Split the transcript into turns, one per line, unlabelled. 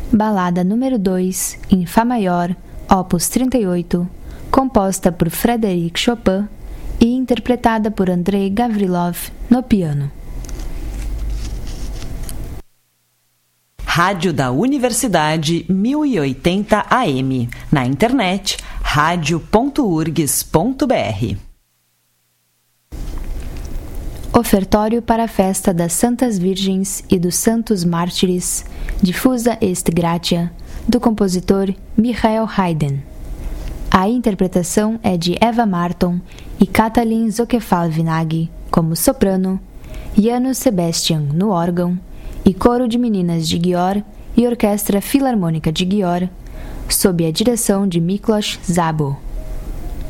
Balada número 2, em Fá maior, opus 38, composta por Frédéric Chopin e interpretada por Andrei Gavrilov no piano.
Rádio da Universidade 1080 AM. Na internet, radio.urgs.br.
Ofertório para a festa das Santas Virgens e dos Santos Mártires, Diffusa est gratia, do compositor Michael Haydn. A interpretação é de Eva Marton e Katalin Zockefalvinag como soprano, Janusz Sebastian no órgão e coro de meninas de Győr e Orquestra Filarmônica de Győr, sob a direção de Miklos Szabo.